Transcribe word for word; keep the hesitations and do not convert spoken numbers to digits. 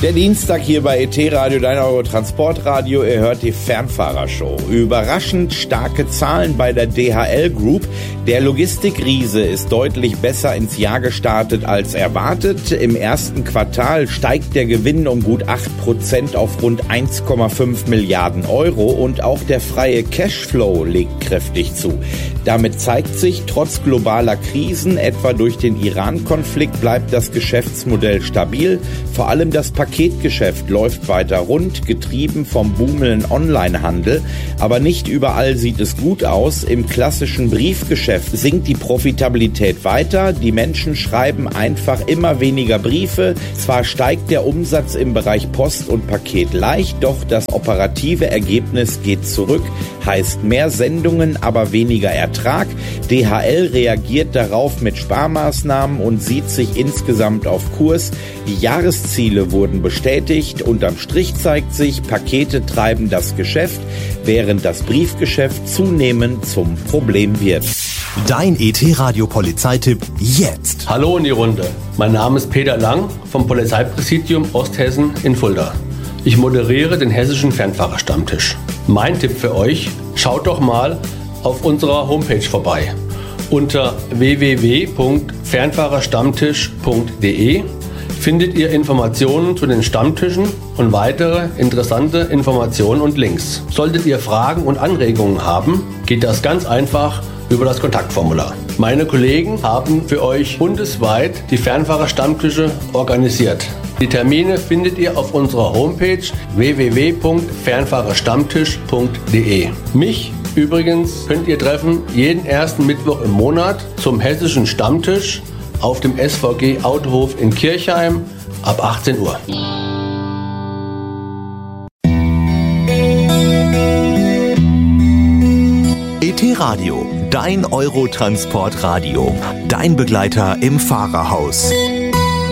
Der Dienstag hier bei E T-Radio, dein Euro-Transportradio, ihr hört die Fernfahrershow. Überraschend starke Zahlen bei der D H L Group. Der Logistikriese ist deutlich besser ins Jahr gestartet als erwartet. Im ersten Quartal steigt der Gewinn um gut acht Prozent auf rund eins Komma fünf Milliarden Euro und auch der freie Cashflow legt kräftig zu. Damit zeigt sich, trotz globaler Krisen, etwa durch den Iran-Konflikt, bleibt das Geschäftsmodell stabil. Vor allem das Paketgeschäft läuft weiter rund, getrieben vom boomenden Onlinehandel. Aber nicht überall sieht es gut aus. Im klassischen Briefgeschäft sinkt die Profitabilität weiter. Die Menschen schreiben einfach immer weniger Briefe. Zwar steigt der Umsatz im Bereich Post und Paket leicht, doch das operative Ergebnis geht zurück. Heißt mehr Sendungen, aber weniger Ertrag. D H L reagiert darauf mit Sparmaßnahmen und sieht sich insgesamt auf Kurs. Die Jahresziele wurden bestätigt. Unterm Strich zeigt sich, Pakete treiben das Geschäft, während das Briefgeschäft zunehmend zum Problem wird. Dein E T-Radio-Polizeitipp jetzt. Hallo in die Runde. Mein Name ist Peter Lang vom Polizeipräsidium Osthessen in Fulda. Ich moderiere den hessischen Fernfahrerstammtisch. Mein Tipp für euch, schaut doch mal auf unserer Homepage vorbei. Unter w w w punkt fernfahrerstammtisch punkt d e findet ihr Informationen zu den Stammtischen und weitere interessante Informationen und Links. Solltet ihr Fragen und Anregungen haben, geht das ganz einfach über das Kontaktformular. Meine Kollegen haben für euch bundesweit die Fernfahrerstammtische organisiert. Die Termine findet ihr auf unserer Homepage w w w punkt fernfahrerstammtisch punkt d e. Mich übrigens könnt ihr treffen jeden ersten Mittwoch im Monat zum hessischen Stammtisch auf dem S V G Autohof in Kirchheim ab achtzehn Uhr. E T-Radio, dein Euro-Transportradio, dein Begleiter im Fahrerhaus.